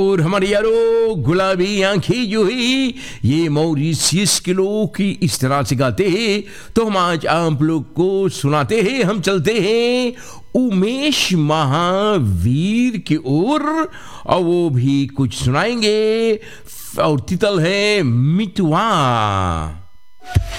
और हमारे यारो गुलाबी आंखें जो है ये मॉरिशियस के लोग की इस तरह से गाते हैं, तो हम आज आप लोग को सुनाते हैं। हम चलते हैं उमेश महावीर की ओर और वो भी कुछ सुनाएंगे और तितल है मितवा।